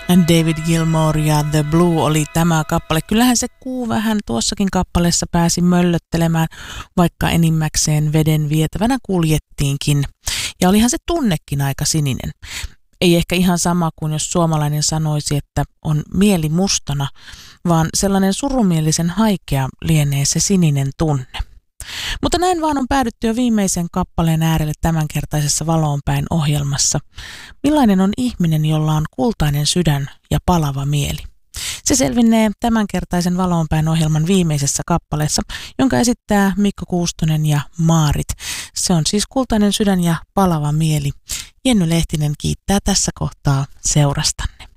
David Gilmour ja The Blue oli tämä kappale. Kyllähän se kuu vähän tuossakin kappaleessa pääsi möllöttelemään, vaikka enimmäkseen veden vietävänä kuljettiinkin. Ja olihan se tunnekin aika sininen. Ei ehkä ihan sama kuin jos suomalainen sanoisi, että on mieli mustana, vaan sellainen surumielisen haikea lienee se sininen tunne. Mutta näin vaan on päädytty jo viimeisen kappaleen äärelle tämänkertaisessa Valoonpäin ohjelmassa. Millainen on ihminen, jolla on kultainen sydän ja palava mieli? Se selvinnee tämänkertaisen Valoonpäin ohjelman viimeisessä kappaleessa, jonka esittää Mikko Kuustonen ja Maarit. Se on siis Kultainen sydän ja palava mieli. Jenny Lehtinen kiittää tässä kohtaa seurastanne.